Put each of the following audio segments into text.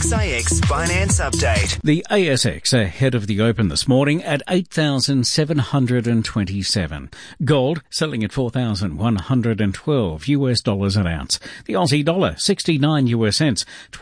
6AX Finance Update. The ASX ahead of the open this morning at 8,727. Gold selling at $4,112 an ounce. The Aussie dollar 69 US cents,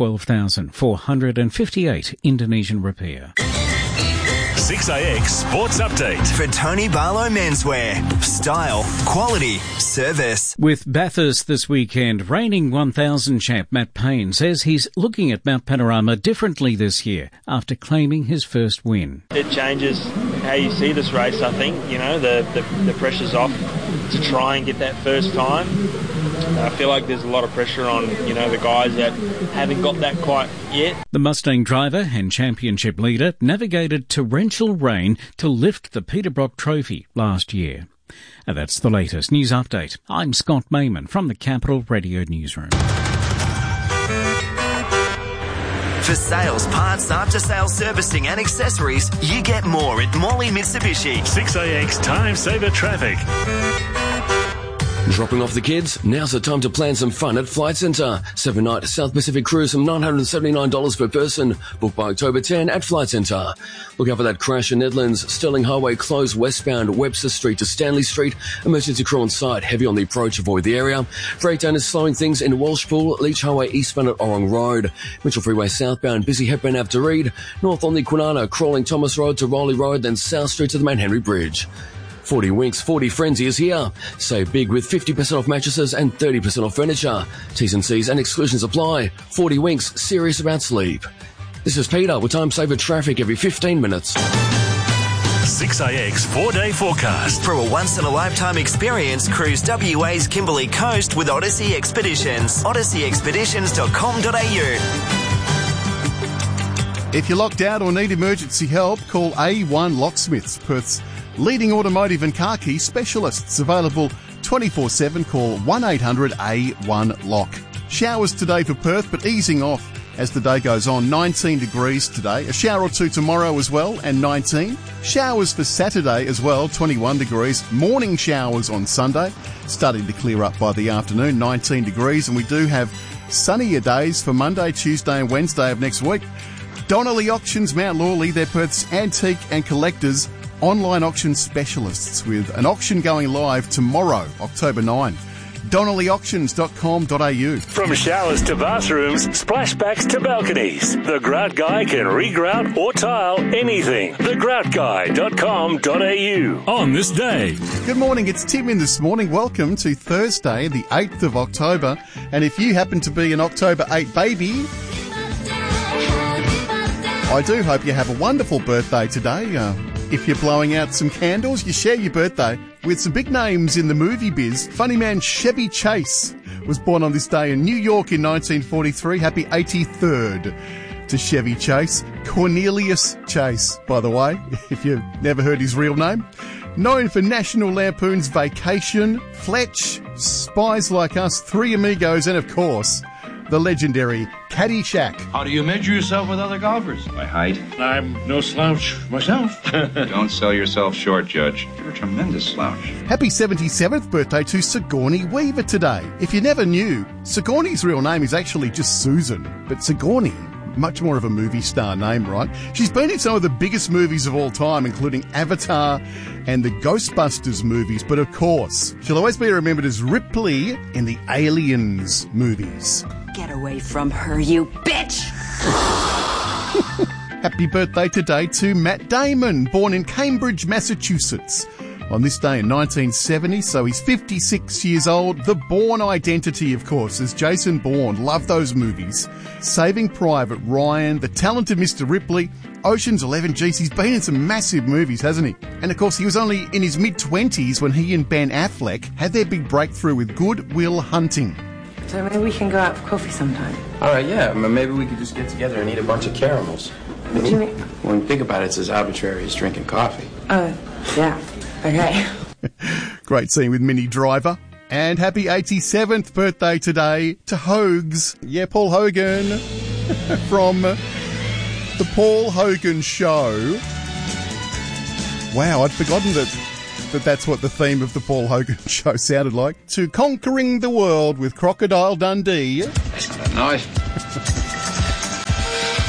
12,458 Indonesian rupiah. 6AX Sports Update. For Tony Barlow Menswear. Style, quality, service. With Bathurst this weekend, reigning 1,000 champ Matt Payne says he's looking at Mount Panorama differently this year after claiming his first win. It changes how you see this race, I think. You know, the pressure's off to try and get that first time. I feel like there's a lot of pressure on, the guys that haven't got that quite yet. The Mustang driver and championship leader navigated torrential rain to lift the Peter Brock Trophy last year. And that's the latest news update. I'm Scott Mayman from the Capital Radio Newsroom. For sales, parts, after-sales servicing and accessories, you get more at Morley Mitsubishi. 6AX Time Saver Traffic. Dropping off the kids? Now's the time to plan some fun at Flight Centre. 7-night South Pacific cruise from $979 per person. Booked by October 10 at Flight Centre. Look out for that crash in Nedlands. Sterling Highway closed westbound Webster Street to Stanley Street. Emergency crew on site. Heavy on the approach. Avoid the area. Breakdown is slowing things in Walshpool. Leach Highway eastbound at Orong Road. Mitchell Freeway southbound. Busy Hepburn Ave to Reed. North on the Kwinana. Crawling Thomas Road to Rowley Road. Then South Street to the Mount Henry Bridge. 40 Winks, 40 Frenzy is here. Save big with 50% off mattresses and 30% off furniture. T's and C's and exclusions apply. 40 Winks, serious about sleep. This is Peter with Time Saver Traffic every 15 minutes. 6AX 4-day forecast. For a once-in-a-lifetime experience, cruise WA's Kimberley Coast with Odyssey Expeditions. odysseyexpeditions.com.au. If you're locked out or need emergency help, call A1 Locksmiths, Perth's leading automotive and car key specialists. Available 24/7. Call 1-800-A1-LOCK. Showers today for Perth, but easing off as the day goes on. 19 degrees today. A shower or two tomorrow as well, and 19. Showers for Saturday as well, 21 degrees. Morning showers on Sunday, starting to clear up by the afternoon, 19 degrees. And we do have sunnier days for Monday, Tuesday and Wednesday of next week. Donnelly Auctions, Mount Lawley, they're Perth's antique and collectors online auction specialists, with an auction going live tomorrow, October 9. DonnellyAuctions.com.au. From showers to bathrooms, splashbacks to balconies, the Grout Guy can regrout or tile anything. TheGroutGuy.com.au. On this day. Good morning, it's Tim in this morning. Welcome to Thursday, the 8th of October. And if you happen to be an October 8 baby, I do hope you have a wonderful birthday today. If you're blowing out some candles, you share your birthday with some big names in the movie biz. Funny man Chevy Chase was born on this day in New York in 1943. Happy 83rd to Chevy Chase. Cornelius Chase, by the way, if you've never heard his real name. Known for National Lampoon's Vacation, Fletch, Spies Like Us, Three Amigos, and of course, the legendary Caddyshack. How do you measure yourself with other golfers? By height. I'm no slouch myself. Don't sell yourself short, Judge. You're a tremendous slouch. Happy 77th birthday to Sigourney Weaver today. If you never knew, Sigourney's real name is actually just Susan, but Sigourney, much more of a movie star name, right? She's been in some of the biggest movies of all time, including Avatar and the Ghostbusters movies, but of course, she'll always be remembered as Ripley in the Aliens movies. Get away from her, you bitch! Happy birthday today to Matt Damon, born in Cambridge, Massachusetts. On this day in 1970, so he's 56 years old. The Bourne Identity, of course, as Jason Bourne. Love those movies. Saving Private Ryan, The Talented Mr. Ripley, Ocean's 11. Geez, he's been in some massive movies, hasn't he? And of course, he was only in his mid-20s when he and Ben Affleck had their big breakthrough with Good Will Hunting. So maybe we can go out for coffee sometime. All right, yeah. Maybe we could just get together and eat a bunch of caramels. What do you mean? When you think about it, it's as arbitrary as drinking coffee. Oh, yeah. Okay. Great scene with Minnie Driver. And happy 87th birthday today to Hogs. Yeah, Paul Hogan from The Paul Hogan Show. Wow, I'd forgotten that's what the theme of The Paul Hogan Show sounded like. To Conquering the World with Crocodile Dundee. He's got a knife.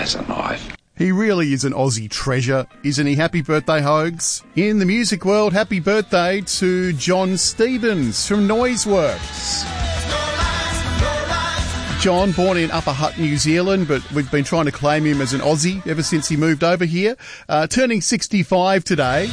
has a knife. He really is an Aussie treasure, isn't he? Happy birthday, Hogs. In the music world, happy birthday to John Stevens from Noiseworks. John, born in Upper Hutt, New Zealand, but we've been trying to claim him as an Aussie ever since he moved over here. Turning 65 today.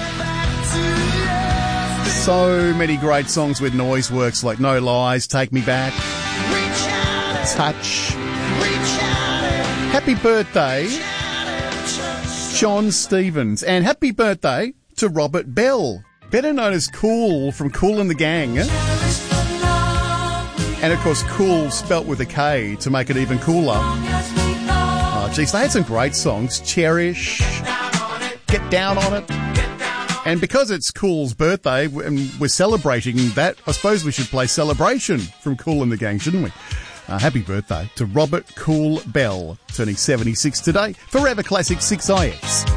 So many great songs with Noiseworks like No Lies, Take Me Back, Touch. Happy birthday, John Stevens, and happy birthday to Robert Bell, better known as Kool from Kool and the Gang. And of course, Kool spelt with a K to make it even cooler. Oh, geez, they had some great songs. Cherish, Get Down on It. And because it's Kool's birthday and we're celebrating that, I suppose we should play Celebration from Kool and the Gang, shouldn't we? Happy birthday to Robert Kool Bell, turning 76 today. Forever Classic 6IX.